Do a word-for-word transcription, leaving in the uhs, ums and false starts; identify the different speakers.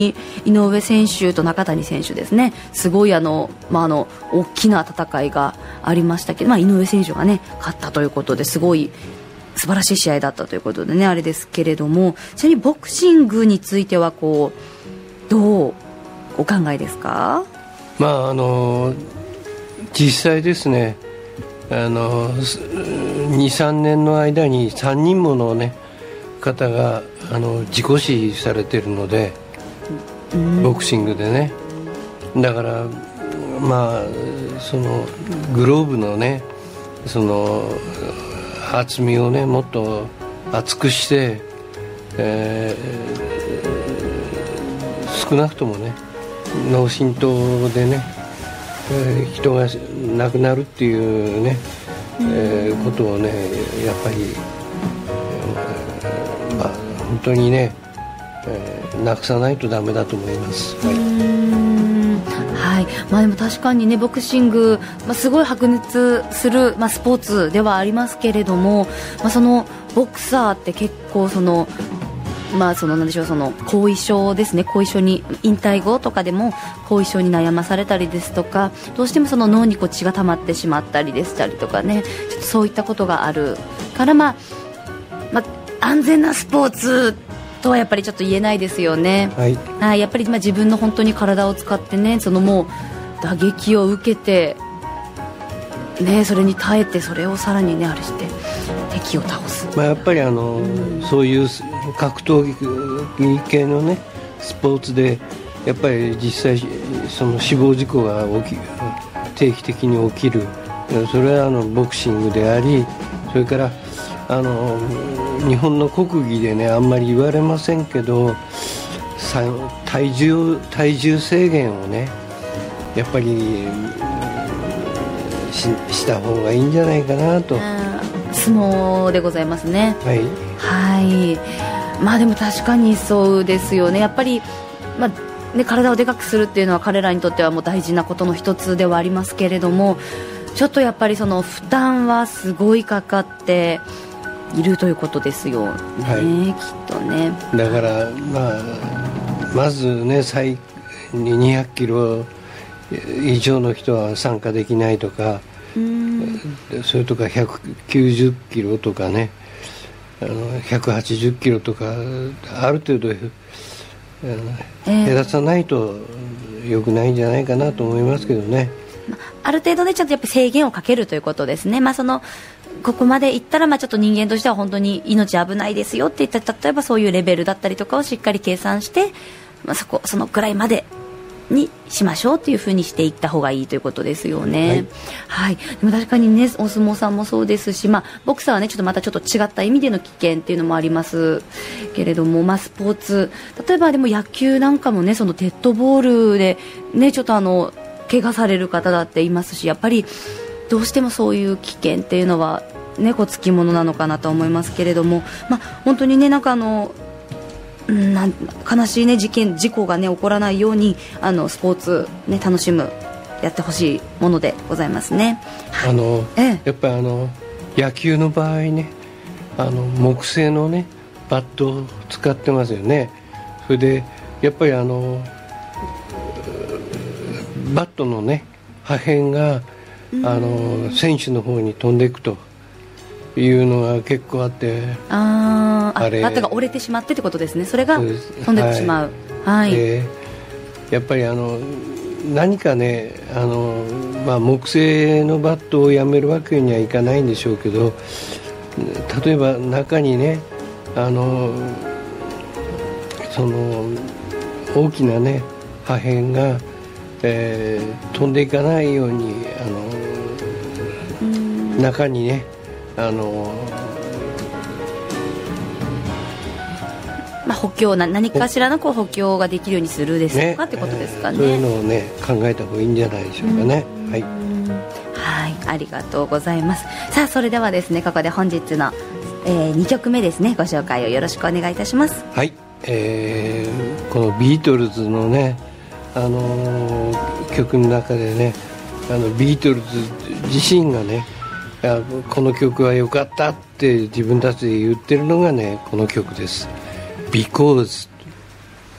Speaker 1: 井上選手と中谷選手ですね、すごいあの、まあ、あの大きな戦いがありましたけど、まあ、井上選手がね勝ったということですごい素晴らしい試合だったということでねあれですけれども、ちなみにボクシングについてはこうどうお考えですか？
Speaker 2: まああの実際ですね、あのにさんねんの間にさんにんもの、ね、方があの自己死されているので、うん、ボクシングでね、だからまあそのグローブのねその厚みをねもっと厚くして、えー、少なくともね脳震盪でね、えー、人が亡くなるっていうね、えー、ことをねやっぱり、えー、まあ本当にね、えー、なくさないとダメだと思います。はい、
Speaker 1: はい、まあ、でも確かにねボクシング、まあ、すごい白熱する、まあ、スポーツではありますけれども、まあ、そのボクサーって結構そのまあ、そのなんでしょうその後遺症ですね、後遺症に引退後とかでも後遺症に悩まされたりですとか、どうしてもその脳にこう血が溜まってしまったりでしたりとかね、ちょっとそういったことがあるから、まあまあ、安全なスポーツとはやっぱりちょっと言えないですよね。
Speaker 2: はい、
Speaker 1: はい、やっぱりまあ自分の本当に体を使ってねそのもう打撃を受けて、ね、それに耐えてそれをさらにねあれして敵を倒す、
Speaker 2: まあ、やっぱりあの、うん、そういう格闘技系のねスポーツでやっぱり実際その死亡事故が起き定期的に起きる、それはあのボクシングであり、それからあの日本の国技でねあんまり言われませんけど、体重体重制限をねやっぱり し, した方がいいんじゃないかなと。
Speaker 1: 相撲でございますね。
Speaker 2: はい、
Speaker 1: はい、まあでも確かにそうですよね。やっぱり、まあね、体をでかくするっていうのは彼らにとってはもう大事なことの一つではありますけれども、ちょっとやっぱりその負担はすごいかかっているということですよね、はい、きっとね。
Speaker 2: だから、まあ、まずね最にひゃくキロ以上の人は参加できないとか、うんそれとかひゃくきゅうじゅっキロとかね、あのひゃくはちじゅっキロとかある程度減らさないと良くないんじゃないかなと思いますけどね。
Speaker 1: ある程度ねちょっとやっぱ制限をかけるということですね。まあ、そのここまでいったらまあちょっと人間としては本当に命危ないですよって言った例えばそういうレベルだったりとかをしっかり計算して、まあ、そこそのくらいまでにしましょうというふうにしていった方がいいということですよね。はい、はい、でも確かにねお相撲さんもそうですし、まあ、ボクサーはねちょっとまたちょっと違った意味での危険っていうのもありますけれども、まあ、スポーツ例えばでも野球なんかもねそのデッドボールでねちょっとあの怪我される方だっていますし、やっぱりどうしてもそういう危険っていうのはねこうつきものなのかなと思いますけれども、まあ、本当にねなんかあのなん悲しい、ね、事件事故が、ね、起こらないようにあのスポーツ、ね、楽しむやってほしいものでございますね。
Speaker 2: あの、ええ、やっぱりあの野球の場合ねあの木製の、ね、バットを使ってますよね。それでやっぱりあのバットの、ね、破片があの選手の方に飛んでいくというのが結構あって、
Speaker 1: ああれバットが折れてしまってってことですね。それが飛んでってしまう、はいはい
Speaker 2: えー、やっぱりあの何かねあの、まあ、木製のバットをやめるわけにはいかないんでしょうけど、例えば中にねあのその大きなね破片が、えー、飛んでいかないようにあの中にねあの
Speaker 1: まあ、補強な何かしらのこう補強ができるようにするですとか、ね、ってことですかね、
Speaker 2: そういうのをね考えた方がいいんじゃないでしょうかね。はい、
Speaker 1: はい、ありがとうございます。さあそれではですねここで本日の、えー、にきょくめですねご紹介をよろしくお願いいたします。
Speaker 2: はい、えー、このビートルズのねあのー、曲の中でねあのビートルズ自身がねこの曲は良かったって自分たちで言ってるのがねこの曲です。 Because